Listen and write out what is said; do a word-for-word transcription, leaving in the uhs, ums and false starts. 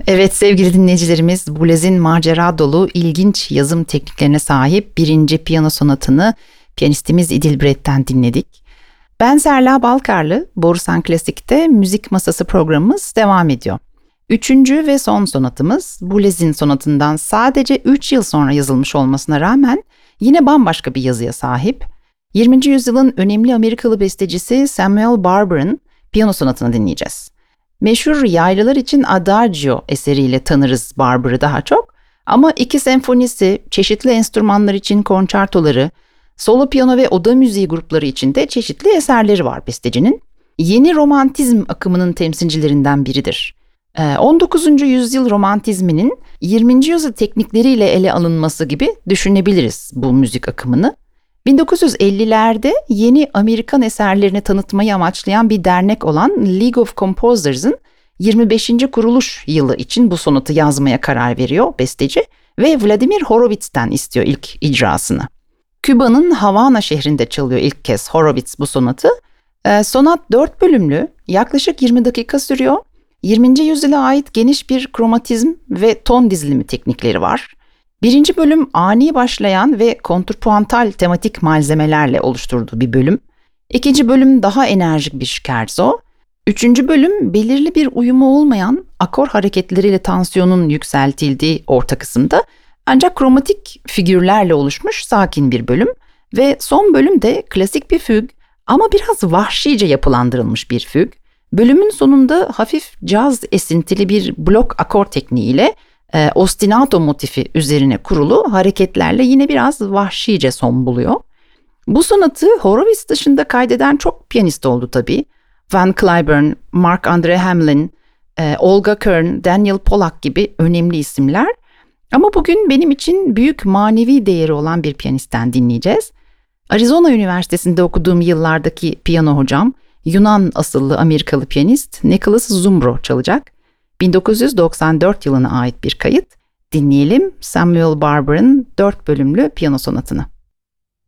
Evet sevgili dinleyicilerimiz, Boulez'in macera dolu ilginç yazım tekniklerine sahip birinci piyano sonatını piyanistimiz İdil Biret'ten dinledik. Ben Serla Balkarlı, Borusan Klasik'te Müzik Masası programımız devam ediyor. Üçüncü ve son sonatımız Boulez'in sonatından sadece üç yıl sonra yazılmış olmasına rağmen yine bambaşka bir yazıya sahip. yirminci yüzyılın önemli Amerikalı bestecisi Samuel Barber'ın piyano sonatını dinleyeceğiz. Meşhur yaylılar için Adagio eseriyle tanırız Barber'ı daha çok. Ama iki senfonisi, çeşitli enstrümanlar için konçertoları, solo piyano ve oda müziği grupları için de çeşitli eserleri var bestecinin. Yeni romantizm akımının temsilcilerinden biridir. on dokuzuncu yüzyıl romantizminin yirminci yüzyıl teknikleriyle ele alınması gibi düşünebiliriz bu müzik akımını. bin dokuz yüz ellilerde yeni Amerikan eserlerini tanıtmayı amaçlayan bir dernek olan League of Composers'ın yirmi beşinci kuruluş yılı için bu sonatı yazmaya karar veriyor besteci ve Vladimir Horowitz'ten istiyor ilk icrasını. Küba'nın Havana şehrinde çalıyor ilk kez Horowitz bu sonatı. Ee, sonat dört bölümlü, yaklaşık yirmi dakika sürüyor. yirminci yüzyıla ait geniş bir kromatizm ve ton dizilimi teknikleri var. Birinci bölüm ani başlayan ve kontrpuantal tematik malzemelerle oluşturduğu bir bölüm. İkinci bölüm daha enerjik bir scherzo. Üçüncü bölüm belirli bir uyumu olmayan akor hareketleriyle tansiyonun yükseltildiği orta kısımda ancak kromatik figürlerle oluşmuş sakin bir bölüm. Ve son bölüm de klasik bir füg ama biraz vahşice yapılandırılmış bir füg. Bölümün sonunda hafif caz esintili bir blok akor tekniğiyle E, ostinato motifi üzerine kurulu hareketlerle yine biraz vahşice son buluyor. Bu sonatı Horowitz dışında kaydeden çok piyanist oldu tabii. Van Cliburn, Mark Andre Hamlin, e, Olga Kern, Daniel Pollack gibi önemli isimler. Ama bugün benim için büyük manevi değeri olan bir piyanistten dinleyeceğiz. Arizona Üniversitesi'nde okuduğum yıllardaki piyano hocam, Yunan asıllı Amerikalı piyanist Nicholas Zumbro çalacak. bin dokuz yüz doksan dört yılına ait bir kayıt. Dinleyelim Samuel Barber'ın dört bölümlü piyano sonatını.